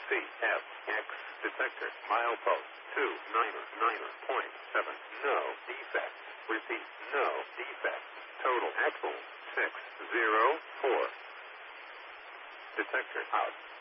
CFX detector. Milepost 299.7. No defects. Repeat, no defects. Total axle 604. Detector out.